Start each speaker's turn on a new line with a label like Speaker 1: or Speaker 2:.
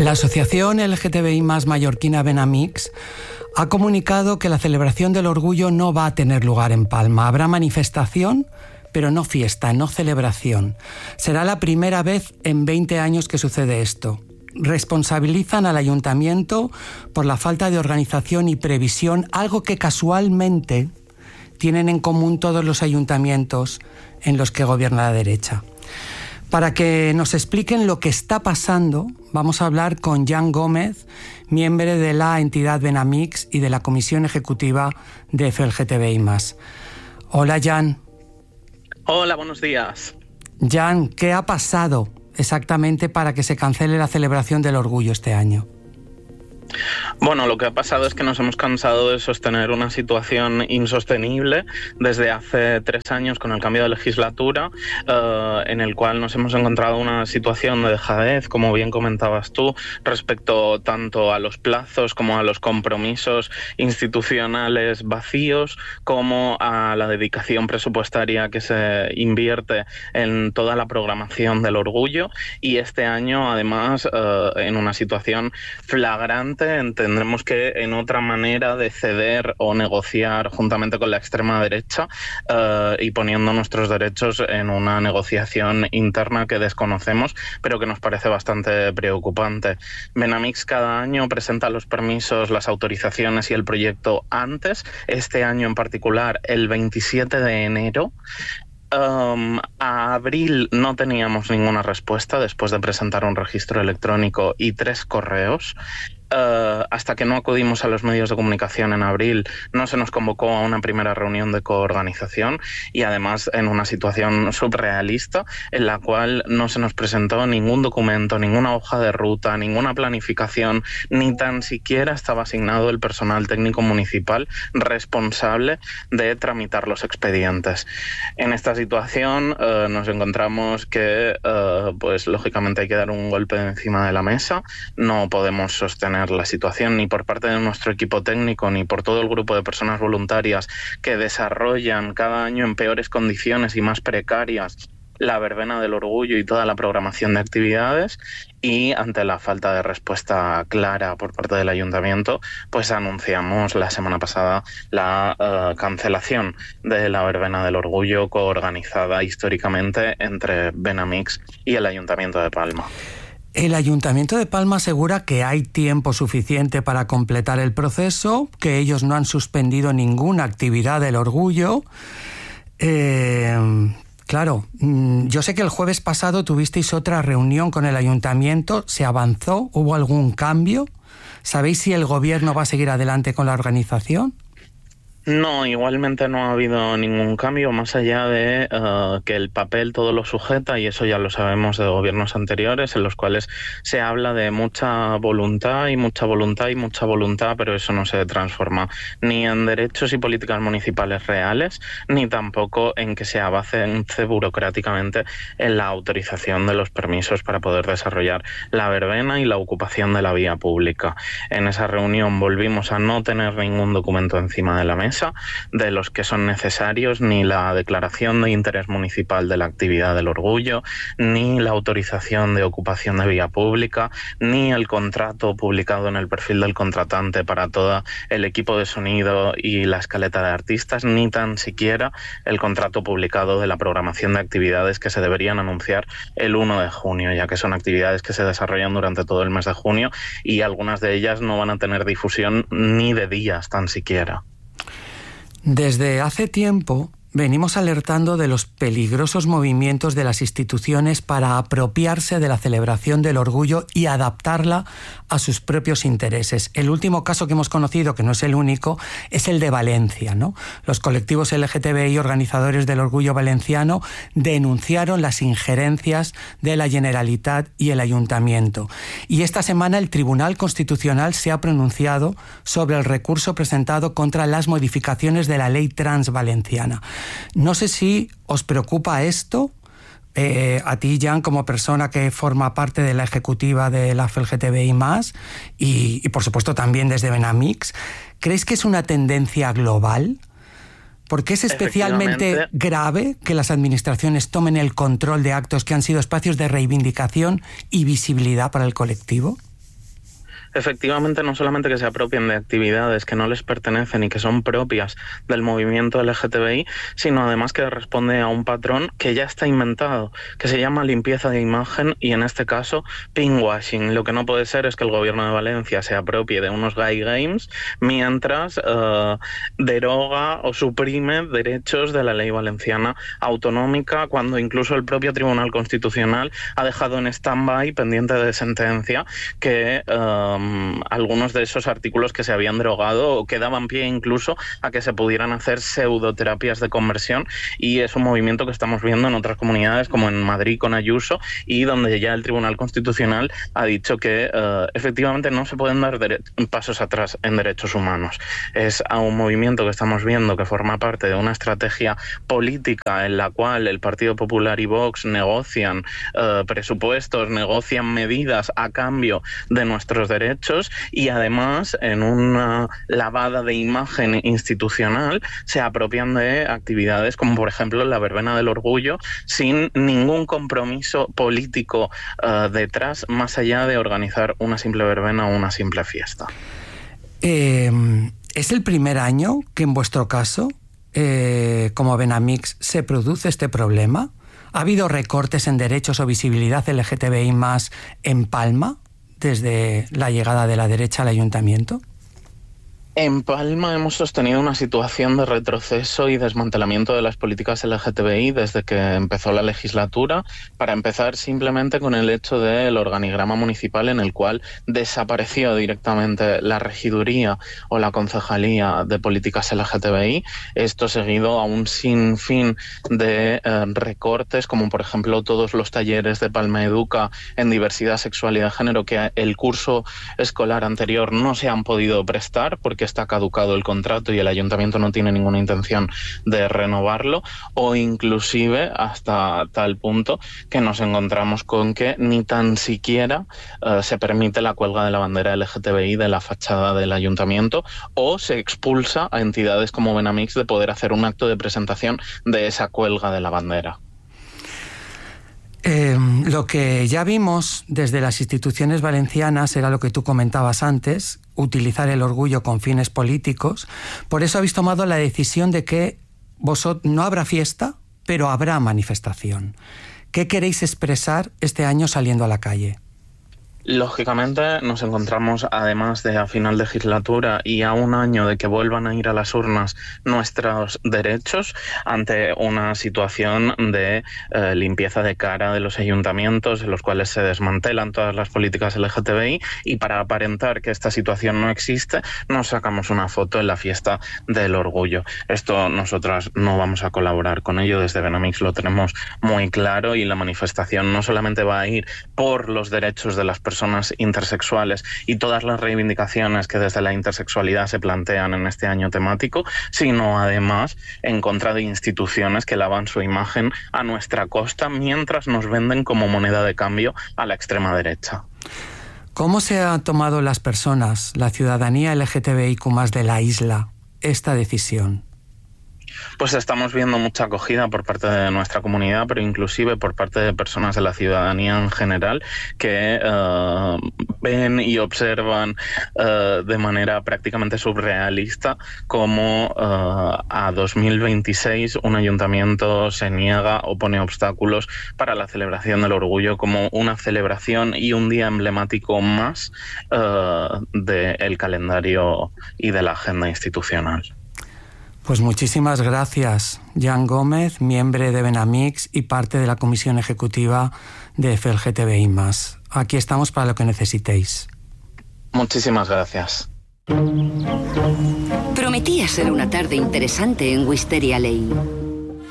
Speaker 1: La asociación LGTBI+ mallorquina Benamix ha comunicado que la celebración del orgullo no va a tener lugar en Palma. Habrá manifestación, pero no fiesta, no celebración. Será la primera vez en 20 años que sucede esto. Responsabilizan al ayuntamiento por la falta de organización y previsión, algo que casualmente tienen en común todos los ayuntamientos en los que gobierna la derecha. Para que nos expliquen lo que está pasando, vamos a hablar con Jan Gómez, miembro de la entidad Benamix y de la Comisión Ejecutiva de FLGTBI+. Hola, Jan.
Speaker 2: Hola, buenos días.
Speaker 1: Jan, ¿qué ha pasado exactamente para que se cancele la celebración del orgullo este año?
Speaker 2: Bueno, lo que ha pasado es que nos hemos cansado de sostener una situación insostenible desde hace 3 años con el cambio de legislatura, en el cual nos hemos encontrado una situación de dejadez, como bien comentabas tú, respecto tanto a los plazos como a los compromisos institucionales vacíos, como a la dedicación presupuestaria que se invierte en toda la programación del orgullo. Y este año, además, en una situación flagrante, tendremos que, en otra manera de ceder o negociar juntamente con la extrema derecha y poniendo nuestros derechos en una negociación interna que desconocemos, pero que nos parece bastante preocupante. Benamix cada año presenta los permisos, las autorizaciones y el proyecto antes. Este año en particular, el 27 de enero. A abril no teníamos ninguna respuesta después de presentar un registro electrónico y 3 correos. Hasta que no acudimos a los medios de comunicación en abril, no se nos convocó a una primera reunión de coorganización, y además en una situación surrealista en la cual no se nos presentó ningún documento, ninguna hoja de ruta, ninguna planificación, ni tan siquiera estaba asignado el personal técnico municipal responsable de tramitar los expedientes. En esta situación nos encontramos que pues lógicamente hay que dar un golpe encima de la mesa. No podemos sostener la situación ni por parte de nuestro equipo técnico ni por todo el grupo de personas voluntarias que desarrollan cada año en peores condiciones y más precarias la verbena del orgullo y toda la programación de actividades. Y ante la falta de respuesta clara por parte del ayuntamiento, pues anunciamos la semana pasada la cancelación de la verbena del orgullo coorganizada históricamente entre Benamix y el Ayuntamiento de Palma.
Speaker 1: El Ayuntamiento de Palma asegura que hay tiempo suficiente para completar el proceso, que ellos no han suspendido ninguna actividad del orgullo. Claro, yo sé que el jueves pasado tuvisteis otra reunión con el Ayuntamiento. ¿Se avanzó? ¿Hubo algún cambio? ¿Sabéis si el gobierno va a seguir adelante con la organización?
Speaker 2: No, igualmente no ha habido ningún cambio, más allá de que el papel todo lo sujeta, y eso ya lo sabemos de gobiernos anteriores, en los cuales se habla de mucha voluntad y mucha voluntad y mucha voluntad, pero eso no se transforma ni en derechos y políticas municipales reales, ni tampoco en que se avance burocráticamente en la autorización de los permisos para poder desarrollar la verbena y la ocupación de la vía pública. En esa reunión volvimos a no tener ningún documento encima de la mesa de los que son necesarios, ni la declaración de interés municipal de la actividad del orgullo, ni la autorización de ocupación de vía pública, ni el contrato publicado en el perfil del contratante para todo el equipo de sonido y la escaleta de artistas, ni tan siquiera el contrato publicado de la programación de actividades que se deberían anunciar el 1 de junio, ya que son actividades que se desarrollan durante todo el mes de junio y algunas de ellas no van a tener difusión ni de días tan siquiera.
Speaker 1: Desde hace tiempo venimos alertando de los peligrosos movimientos de las instituciones para apropiarse de la celebración del orgullo y adaptarla a sus propios intereses. El último caso que hemos conocido, que no es el único, es el de Valencia, ¿no? Los colectivos LGTBI organizadores del orgullo valenciano denunciaron las injerencias de la Generalitat y el Ayuntamiento. Y esta semana el Tribunal Constitucional se ha pronunciado sobre el recurso presentado contra las modificaciones de la ley trans valenciana. No sé si os preocupa esto, a ti, Jan, como persona que forma parte de la ejecutiva de la FLGTBI+, y por supuesto también desde Benamix. ¿Crees que es una tendencia global? ¿Por qué es especialmente grave que las administraciones tomen el control de actos que han sido espacios de reivindicación y visibilidad para el colectivo?
Speaker 2: efectivamente no solamente que se apropien de actividades que no les pertenecen y que son propias del movimiento LGTBI, sino además que responde a un patrón que ya está inventado, que se llama limpieza de imagen y en este caso pinkwashing. Lo que no puede ser es que el gobierno de Valencia se apropie de unos gay games mientras deroga o suprime derechos de la ley valenciana autonómica, cuando incluso el propio Tribunal Constitucional ha dejado en stand-by, pendiente de sentencia, que algunos de esos artículos que se habían derogado o que daban pie incluso a que se pudieran hacer pseudoterapias de conversión, y es un movimiento que estamos viendo en otras comunidades como en Madrid con Ayuso, y donde ya el Tribunal Constitucional ha dicho que efectivamente no se pueden dar pasos atrás en derechos humanos. Es a un movimiento que estamos viendo que forma parte de una estrategia política en la cual el Partido Popular y Vox negocian presupuestos, negocian medidas a cambio de nuestros derechos, y además en una lavada de imagen institucional se apropian de actividades como por ejemplo la verbena del orgullo, sin ningún compromiso político detrás, más allá de organizar una simple verbena o una simple fiesta.
Speaker 1: ¿Es el primer año que en vuestro caso, como Benamix, se produce este problema? ¿Ha habido recortes en derechos o visibilidad LGTBI más en Palma desde la llegada de la derecha al ayuntamiento?
Speaker 2: En Palma hemos sostenido una situación de retroceso y desmantelamiento de las políticas LGTBI desde que empezó la legislatura, para empezar simplemente con el hecho del organigrama municipal, en el cual desapareció directamente la regiduría o la concejalía de políticas LGTBI. Esto seguido a un sinfín de recortes, como por ejemplo todos los talleres de Palma Educa en diversidad sexual y de género que el curso escolar anterior no se han podido prestar porque está caducado el contrato y el ayuntamiento no tiene ninguna intención de renovarlo, o inclusive hasta tal punto que nos encontramos con que ni tan siquiera se permite la cuelga de la bandera LGTBI de la fachada del ayuntamiento, o se expulsa a entidades como Benamix de poder hacer un acto de presentación de esa cuelga de la bandera.
Speaker 1: Lo que ya vimos desde las instituciones valencianas era lo que tú comentabas antes, utilizar el orgullo con fines políticos. Por eso habéis tomado la decisión de que no habrá fiesta, pero habrá manifestación. ¿Qué queréis expresar este año saliendo a la calle?
Speaker 2: Lógicamente nos encontramos, además de a final de legislatura y a un año de que vuelvan a ir a las urnas nuestros derechos, ante una situación de limpieza de cara de los ayuntamientos, en los cuales se desmantelan todas las políticas LGTBI, y para aparentar que esta situación no existe, nos sacamos una foto en la fiesta del orgullo. Esto nosotras no vamos a colaborar con ello, desde Benamix lo tenemos muy claro, y la manifestación no solamente va a ir por los derechos de las personas intersexuales y todas las reivindicaciones que desde la intersexualidad se plantean en este año temático, sino además en contra de instituciones que lavan su imagen a nuestra costa mientras nos venden como moneda de cambio a la extrema derecha.
Speaker 1: ¿Cómo se han tomado las personas, la ciudadanía LGTBIQ+ de la isla, esta decisión?
Speaker 2: Pues estamos viendo mucha acogida por parte de nuestra comunidad, pero inclusive por parte de personas de la ciudadanía en general, que ven y observan de manera prácticamente surrealista cómo a 2026 un ayuntamiento se niega o pone obstáculos para la celebración del orgullo como una celebración y un día emblemático más del calendario y de la agenda institucional.
Speaker 1: Pues muchísimas gracias, Jan Gómez, miembro de Benamix y parte de la Comisión Ejecutiva de FLGTBI+. Aquí estamos para lo que necesitéis.
Speaker 2: Muchísimas gracias.
Speaker 3: Prometía ser una tarde interesante en Wisteria Lane.